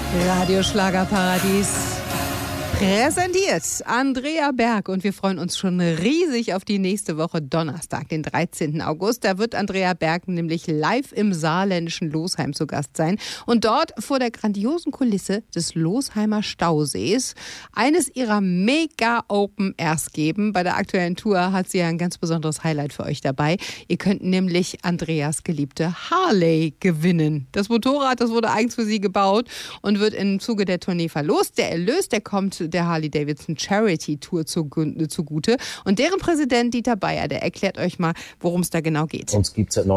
Radio Schlagerparadies präsentiert Andrea Berg und wir freuen uns schon riesig auf die nächste Woche Donnerstag, den 13. August. Da wird Andrea Berg nämlich live im saarländischen Losheim zu Gast sein und dort vor der grandiosen Kulisse des Losheimer Stausees eines ihrer mega Open Airs geben. Bei der aktuellen Tour hat sie ein ganz besonderes Highlight für euch dabei. Ihr könnt nämlich Andreas geliebte Harley gewinnen. Das Motorrad, das wurde eigens für sie gebaut und wird im Zuge der Tournee verlost. Der Erlös, der kommt der Harley-Davidson Charity Tour zugute. Und deren Präsident Dieter Bayer, der erklärt euch mal, worum es da genau geht. Uns gibt es seit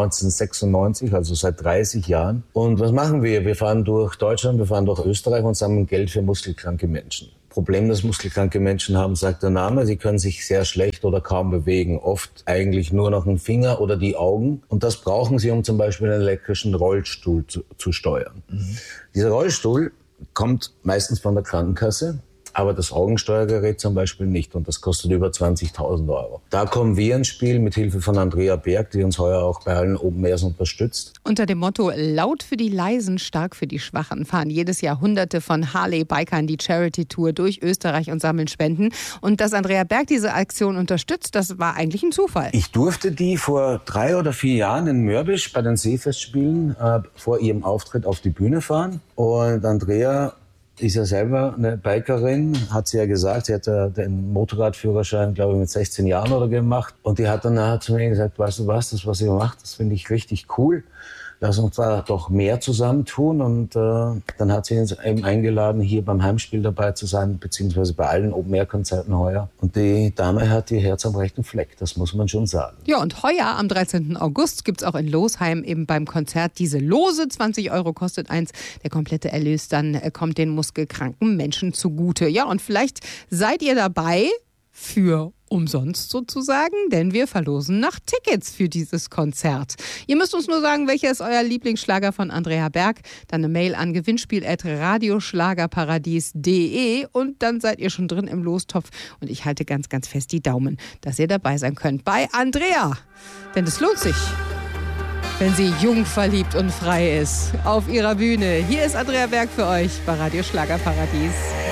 1996, also seit 30 Jahren. Und was machen wir? Wir fahren durch Deutschland, wir fahren durch Österreich und sammeln Geld für muskelkranke Menschen. Problem, das muskelkranke Menschen haben, sagt der Name. Sie können sich sehr schlecht oder kaum bewegen. Oft eigentlich nur noch einen Finger oder die Augen. Und das brauchen sie, um zum Beispiel einen elektrischen Rollstuhl zu steuern. Dieser Rollstuhl kommt meistens von der Krankenkasse. Aber das Augensteuergerät zum Beispiel nicht und das kostet über 20.000 €. Da kommen wir ins Spiel mit Hilfe von Andrea Berg, die uns heuer auch bei allen Open Airs unterstützt. Unter dem Motto Laut für die Leisen, stark für die Schwachen fahren jedes Jahr Hunderte von Harley-Bikern die Charity-Tour durch Österreich und sammeln Spenden. Und dass Andrea Berg diese Aktion unterstützt, das war eigentlich ein Zufall. Ich durfte die vor 3 oder 4 Jahren in Mörbisch bei den Seefestspielen vor ihrem Auftritt auf die Bühne fahren. Und Andrea ist ja selber eine Bikerin, hat sie ja gesagt. Sie hat ja den Motorradführerschein, glaube ich, mit 16 Jahren oder gemacht. Und die hat dann nachher zu mir gesagt, weißt du was ihr macht, das finde ich richtig cool. Lass uns da doch mehr zusammentun. Und dann hat sie uns eben eingeladen, hier beim Heimspiel dabei zu sein, beziehungsweise bei allen Open-Air-Konzerten heuer. Und die Dame hat ihr Herz am rechten Fleck, das muss man schon sagen. Ja, und heuer am 13. August gibt's auch in Losheim eben beim Konzert diese Lose. 20 € kostet eins. Der komplette Erlös dann kommt den muskelkranken Menschen zugute. Ja, und vielleicht seid ihr dabei für umsonst sozusagen, denn wir verlosen nach Tickets für dieses Konzert. Ihr müsst uns nur sagen, welcher ist euer Lieblingsschlager von Andrea Berg. Dann eine Mail an gewinnspiel@radioschlagerparadies.de und dann seid ihr schon drin im Lostopf. Und ich halte ganz, ganz fest die Daumen, dass ihr dabei sein könnt bei Andrea. Denn es lohnt sich, wenn sie jung, verliebt und frei ist auf ihrer Bühne. Hier ist Andrea Berg für euch bei Radio Schlagerparadies.